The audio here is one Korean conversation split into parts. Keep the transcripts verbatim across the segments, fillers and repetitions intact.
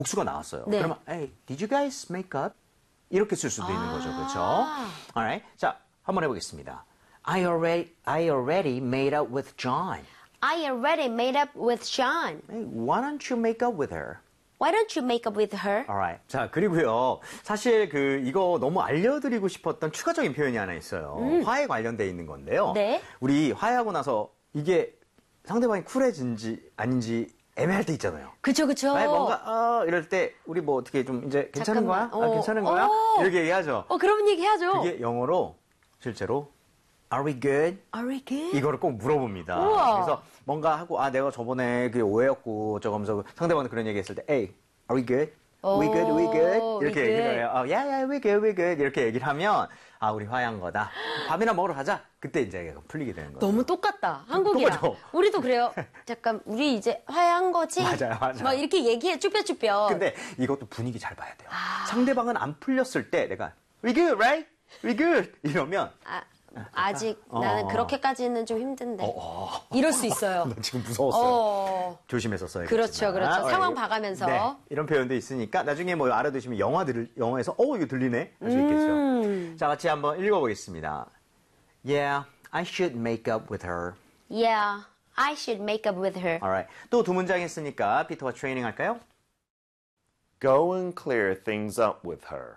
복수가 나왔어요. 네. 그러면 Hey, did you guys make up? 이렇게 쓸 수도 있는 거죠. 그렇죠? Alright. 자, 한번 해보겠습니다. I already, I already made up with John. I already made up with John. Hey, why don't you make up with her? Why don't you make up with her? Alright. 자, 그리고요. 사실 그 이거 너무 알려드리고 싶었던 추가적인 표현이 하나 있어요. 음. 화에 관련돼 있는 건데요. 네. 우리 화해하고 나서 이게 상대방이 쿨해진지 아닌지 애매할 때 있잖아요. 그쵸, 그쵸. 아니, 뭔가 어, 이럴 때 우리 뭐 어떻게 좀 이제 괜찮은 잠깐만. 거야? 아, 어. 괜찮은 거야? 어. 이렇게 얘기하죠. 어, 그런 얘기 해야죠. 그게 영어로 실제로 Are we good? Are we good? 이거를 꼭 물어봅니다. 우와. 그래서 뭔가 하고 아 내가 저번에 그게 오해였고 저거면서 상대방한테 그런 얘기했을 때 Hey, are we good? We good? We good? 이렇게 we 얘기를 good. 해요. 어, yeah, yeah, we good, we good. 이렇게 얘기를 하면 아 우리 화해한 거다. 밥이나 먹으러 가자. 그때 이제 풀리게 되는 거예요. 너무 똑같다. 한국이랑. 똑같죠? 우리도 그래요. 잠깐, 우리 이제 화해한 거지? 맞아요, 맞아요. 막 이렇게 얘기해, 쭈뼛쭈뼛. 근데 이것도 분위기 잘 봐야 돼요. 상대방은 안 풀렸을 때 내가 We good, right? We good. 이러면 아, 아직 어. 나는 그렇게까지는 좀 힘든데. 어, 어. 이럴 수 있어요. 나 지금 무서웠어요. 어. 조심해서 써야겠지만. 그렇죠, 그렇죠. 어, 상황 이거- 봐가면서. 네, 이런 표현도 있으니까 나중에 뭐 알아두시면 영화 들 영화에서 어 이거 들리네 할 수 있겠죠. 음. 자, 같이 한번 읽어보겠습니다. Yeah, I should make up with her. Yeah, I should make up with her. Alright. 또 두 문장 했으니까 피터와 트레이닝 할까요? Go and clear things up with her.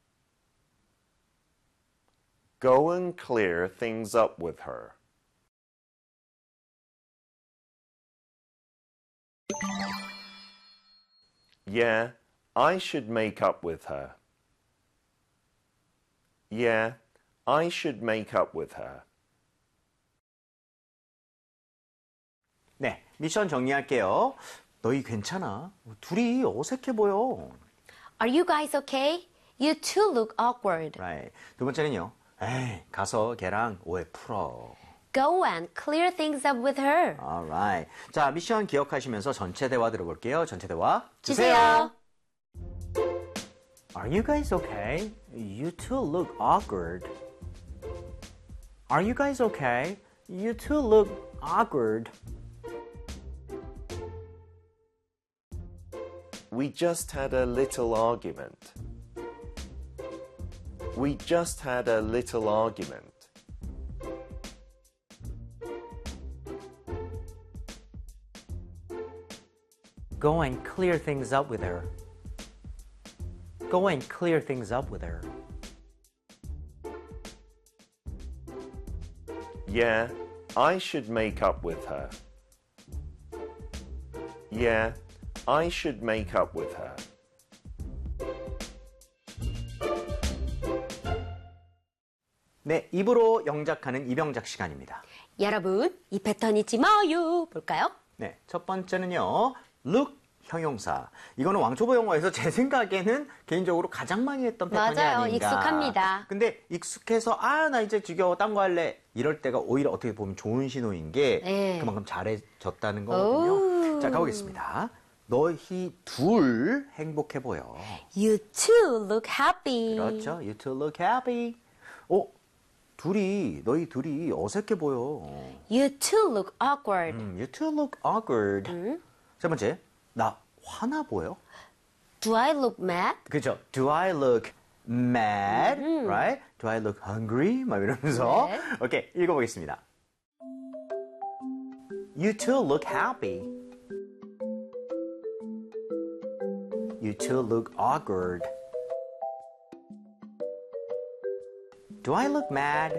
Go and clear things up with her. Yeah, I should make up with her. Yeah, I should make up with her. 네, 미션 정리할게요. 너희 괜찮아? 둘이 어색해 보여. Are you guys okay? You two look awkward. Right. 두 번째는요. 에이, 가서 걔랑 오해 풀어. Go and clear things up with her. Alright. 자, 미션 기억하시면서 전체 대화 들어볼게요. 전체 대화 주세요. Are you guys okay? You two look awkward. Are you guys okay? You two look awkward. We just had a little argument. We just had a little argument. Go and clear things up with her. Go and clear things up with her. Yeah, I should make up with her. Yeah, I should make up with her. 네, 입으로 영작하는 이병작 시간입니다. 여러분, 이 패턴 잊지 마요. 볼까요? 네, 첫 번째는요. look 형용사. 이거는 왕초보 영어에서 제 생각에는 개인적으로 가장 많이 했던 패턴이 맞아요. 아닌가. 익숙합니다. 근데 익숙해서 아, 나 이제 지겨워. 딴 거 할래. 이럴 때가 오히려 어떻게 보면 좋은 신호인 게 네. 그만큼 잘해졌다는 거거든요. 오. 자, 가보겠습니다. 너희 둘 행복해 보여. You two look happy. 그렇죠. You two look happy. 어? 둘이, 너희 둘이 어색해 보여. You two look awkward. 음, you two look awkward. 세 번째, 나 화나 보여? Do I look mad? 그죠? Do I look mad? Right? Do I look hungry? 막 이러면서. 네. 오케이, 읽어보겠습니다. You two look happy. You two look awkward. Do I look mad?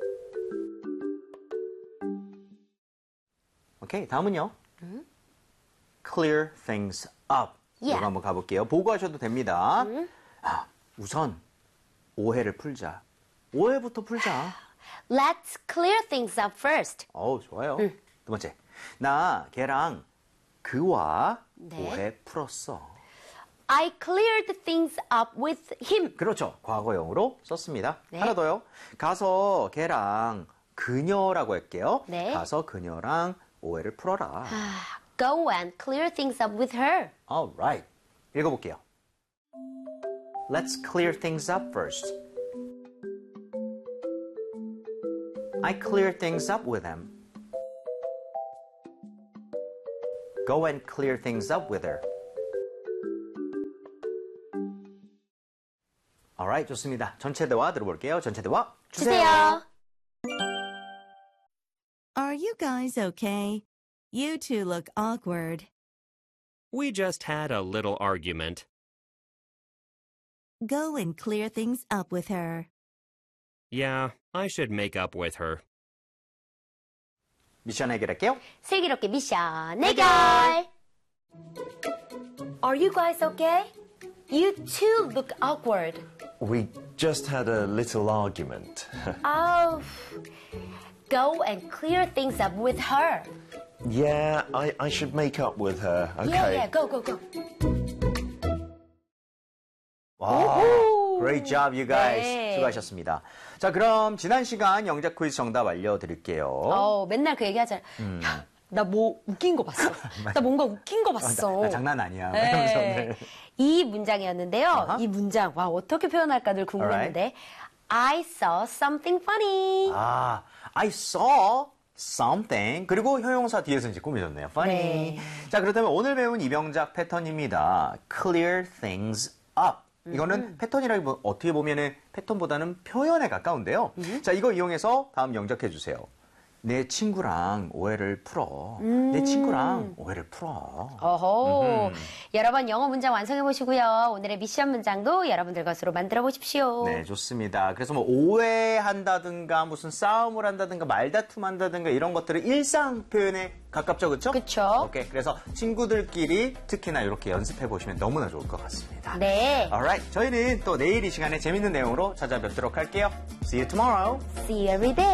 오케이, 다음은요. Clear things up. Yeah. 이거 한번 가볼게요. 보고하셔도 됩니다. 아, 우선 오해를 풀자. 오해부터 풀자. Let's clear things up first. 어우, 좋아요. 두 번째, 나 걔랑 그와 네. 오해 풀었어. I cleared things up with him. 그렇죠. 과거형으로 썼습니다. 네. 하나 더요. 가서 걔랑 그녀라고 할게요. 네. 가서 그녀랑 오해를 풀어라. Go and clear things up with her. Alright. 읽어볼게요. Let's clear things up first. I clear things up with him. Go and clear things up with her. Alright, 좋습니다. 전체 대화 들어볼게요. 전체 대화 주세요. 주세요. Are you guys okay? You two look awkward. We just had a little argument. Go and clear things up with her. Yeah, I should make up with her. 미션 해결할게요. 슬기롭게 미션 해결. Are you guys okay? You two look awkward. We just had a little argument. Oh, go and clear things up with her. Yeah, I, I should make up with her. Okay. Yeah, yeah, go, go, go. 와, great job, you guys. 네. 수고하셨습니다. 자, 그럼 지난 시간 영작 퀴즈 정답 알려드릴게요. 어, 맨날 그 얘기하잖아. 야, 나 뭐 웃긴 거 봤어. 나 뭔가 웃긴 거 봤어. 나, 나 장난 아니야. 네. 이러면서 오늘. 이 문장이었는데요. 아하. 이 문장, 와, 어떻게 표현할까 늘 궁금했는데. I saw something funny. 아, I saw something. 그리고 효용사 뒤에서 이제 꾸며줬네요. funny. 네. 자, 그렇다면 오늘 배운 이 명작 패턴입니다. clear things up. 이거는 음. 패턴이라기 보- 어떻게 보면은 패턴보다는 표현에 가까운데요. 음. 자, 이거 이용해서 다음 영작해 주세요. 내 친구랑 오해를 풀어. 내 친구랑 오해를 풀어. 어호. 여러분 영어 문장 완성해 보시고요. 오늘의 미션 문장도 여러분들 것으로 만들어 보십시오. 네, 좋습니다. 그래서 뭐 오해한다든가 무슨 싸움을 한다든가 말다툼 한다든가 이런 것들은 일상 표현에 가깝죠, 그렇죠? 그쵸. 오케이. 그래서 친구들끼리 특히나 이렇게 연습해 보시면 너무나 좋을 것 같습니다. 네. Alright. 저희는 또 내일 이 시간에 재밌는 내용으로 찾아뵙도록 할게요. See you tomorrow. See you every day.